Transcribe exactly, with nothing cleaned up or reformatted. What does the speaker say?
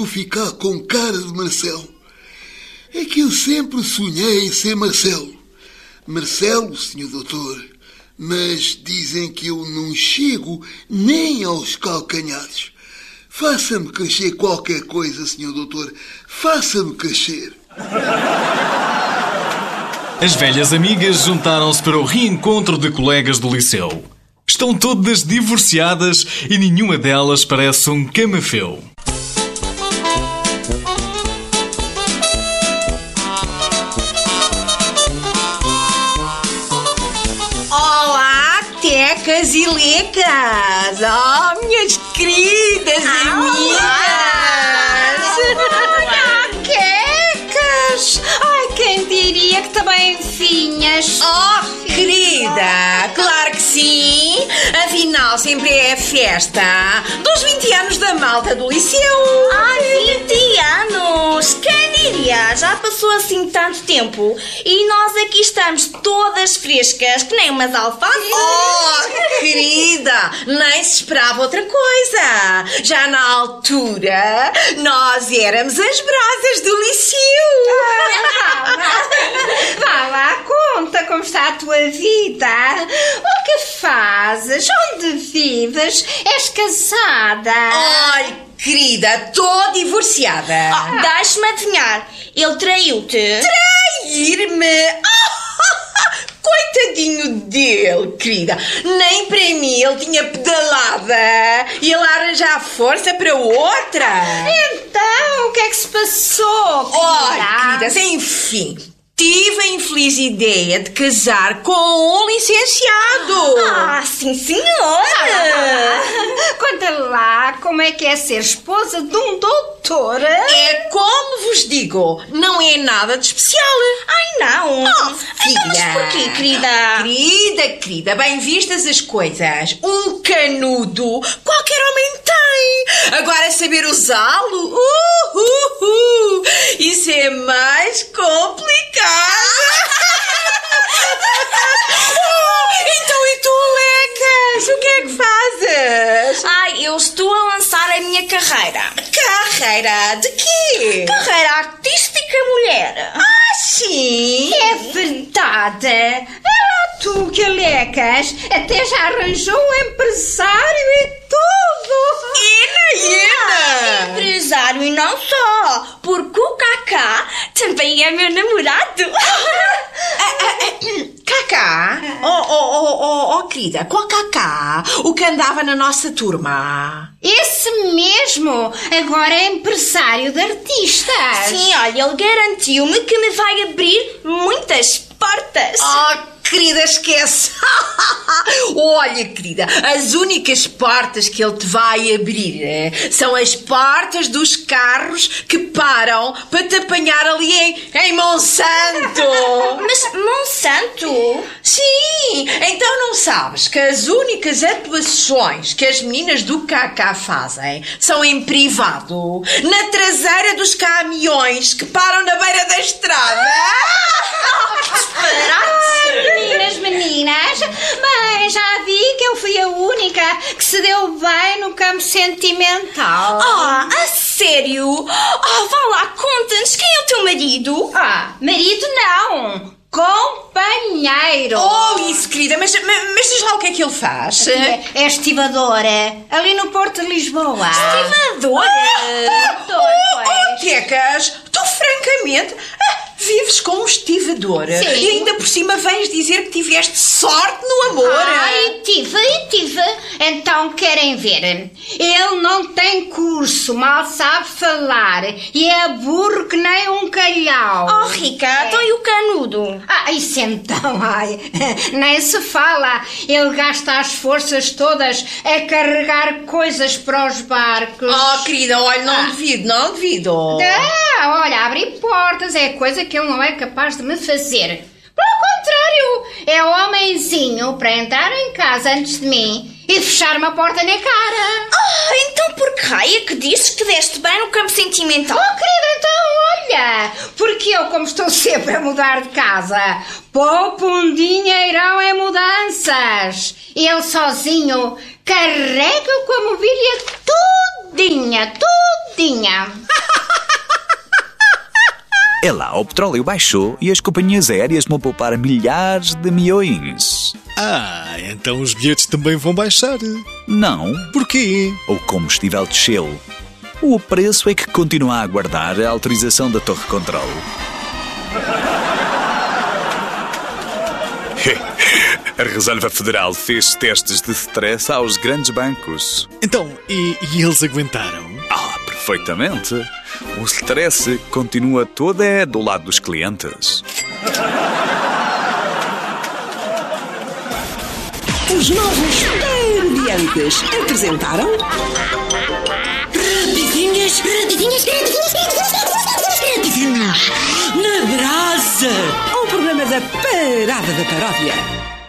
vou ficar com cara de Marcelo. É que eu sempre sonhei em ser Marcelo. Marcelo, senhor doutor, mas dizem que eu não chego nem aos calcanhares. Faça-me crescer qualquer coisa, senhor doutor. Faça-me crescer. As velhas amigas juntaram-se para o reencontro de colegas do liceu. Estão todas divorciadas e nenhuma delas parece um camafeu. Olá, tecas e lecas! Oh, minhas queridas amigas! Olá, quecas! Ai, quem diria que também vinhas? Oh, querida! Claro que sim! Afinal, sempre é a festa dos vinte anos da malta do liceu! Ai, vinte anos! Quem diria? Já passou assim tanto tempo e nós aqui estamos todas frescas, que nem umas alfaces! Oh, querida! Nem se esperava outra coisa! Já na altura, nós éramos as brasas do liceu! Vá lá, conta como está a tua vida. O que fazes? Onde vives? És casada? Ai, querida, estou divorciada. Oh, deixa-me adivinhar. Ele traiu-te? Trair-me? Coitadinho dele, querida. Nem para mim ele tinha pedalada. E ele arranjar força para outra. Então, o que é que se passou, querida? Ai, querida, enfim. Tive a infeliz ideia de casar com um licenciado. Ah, sim, senhora. Conta lá como é que é ser esposa de um doutor. É como vos digo, não é nada de especial. Ai, não. Oh, filha. Então, mas porquê, querida? Querida, querida, bem vistas as coisas. Um canudo qualquer homem tem. Agora saber usá-lo, uh, uh, uh, isso é mais complicado. Oh, então e tu, Lecas? O que é que fazes? Ai, eu estou a lançar a minha carreira. Carreira de quê? Carreira artística, mulher. Ah, sim? É verdade. Ah, tu que Lecas até já arranjou um empresário e tudo. Ina, Ina! Empresário e não só, porque o Cacá também é meu namorado. Cacá? Oh, oh, oh, oh, oh, querida, qual Cacá? O que andava na nossa turma? Esse mesmo, agora é empresário de artistas. Sim, olha, ele garantiu-me que me vai abrir muitas portas. Oh, querida, esquece. Olha, querida, as únicas portas que ele te vai abrir são as portas dos carros que param para te apanhar ali em, em Monsanto. Mas Monsanto? Sim, então não sabes que as únicas atuações que as meninas do Cacá fazem são em privado, na traseira dos caminhões que param na beira da estrada. Ai, meninas, meninas, mas já vi que eu fui a única que se deu bem no campo sentimental. Ah, a sério? Oh, vá lá, conta-nos, quem é o teu marido? Ah, marido não, companheiro. Oh, isso, querida, mas, mas, mas diz lá o que é que ele faz. É, é estivadora, ali no Porto de Lisboa. Estivadora? Ah, oh, oh, Quecas, tu francamente vives com um estivador. Sim. E ainda por cima vens dizer que tiveste sorte no amor. Ai, tive, tive. Então querem ver? Ele não tem curso, mal sabe falar e é burro que nem um calhau. Oh, Rica, é. Então e o canudo? Ah, isso então, ai, nem se fala. Ele gasta as forças todas a carregar coisas para os barcos. Oh, querida, olha, não ah. devido, não devido. Ah, olha, abrir portas é coisa que ele não é capaz de me fazer. Pelo contrário, é homenzinho para entrar em casa antes de mim e fechar uma porta na cara. Ah, então por que raio é que dizes que deste bem no campo sentimental? Oh, querida, então olha, porque eu, como estou sempre a mudar de casa, poupo um dinheirão em mudanças. Ele sozinho carrega com a mobília tudinha, tudinha. É lá, o petróleo baixou e as companhias aéreas vão poupar milhares de milhões. Ah, então os bilhetes também vão baixar. Não, Porquê? o combustível desceu. O preço é que continua a aguardar a autorização da Torre Controlo. A Reserva Federal fez testes de stress aos grandes bancos. Então, e, e eles aguentaram? Ah, perfeitamente. O stress continua todo é do lado dos clientes. Os novos Parodiantes apresentaram... Rapidinhas, rapidinhas, rapidinhas, rapidinhas, na brasa! Um programa da Parada da Paródia.